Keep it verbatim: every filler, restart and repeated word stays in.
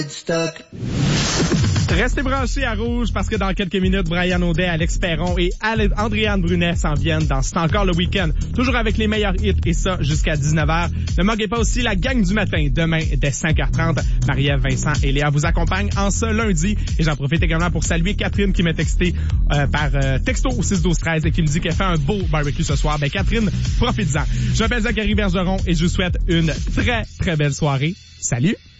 Stock. Restez branchés à Rouge parce que dans quelques minutes, Brian Audet, Alex Perron et Andréane Brunet s'en viennent dans C'est encore le week-end. Toujours avec les meilleurs hits et ça jusqu'à dix-neuf heures. Ne manquez pas aussi la gang du matin demain dès cinq heures trente. Marie-Ève, Vincent et Léa vous accompagnent en ce lundi. Et j'en profite également pour saluer Catherine qui m'a texté euh, par euh, texto au six douze treize et qui me dit qu'elle fait un beau barbecue ce soir. Ben Catherine, profites-en. Je m'appelle Zachary Bergeron et je vous souhaite une très très belle soirée. Salut!